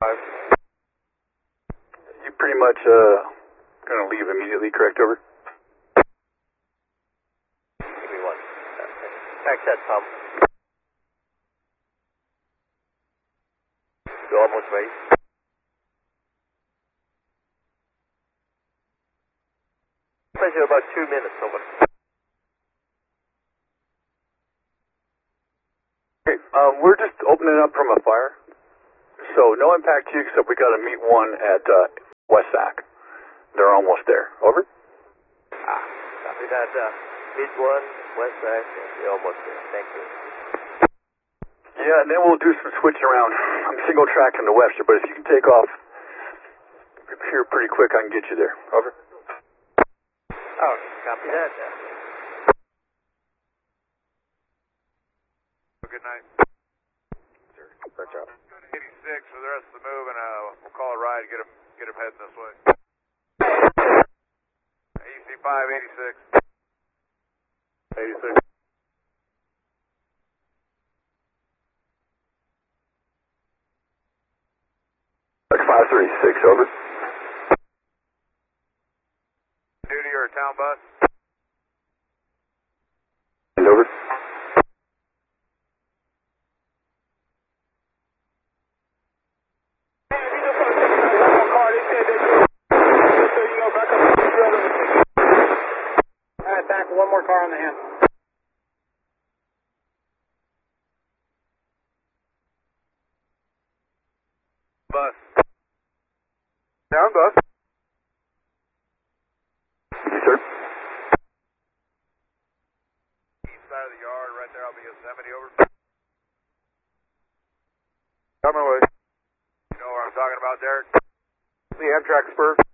You pretty much gonna leave immediately, correct? Over. Give me one. Access pump. You're almost ready. Pressure about 2 minutes, over. Okay, we're just opening up from a fire, so no impact to you except we got to meet one at West Sac. They're almost there. Over. Copy that. Mid one, West Sac, you're almost there. Thank you. Yeah, and then we'll do some switching around. I'm single tracking to Webster, but if you can take off here pretty quick, I can get you there. Over. Oh, copy that. Good night. Sure. Great job. 86 for the rest of the move, and we'll call a ride, get him heading this way. EC5, 86. 86. That's 536, over. Duty or a town bus? And over. Back, one more car on the hand. Bus. Down bus. Yes, sir. East side of the yard, right there, I'll be Yosemite, over. On my way. You know where I'm talking about, Derek? The Amtrak spur.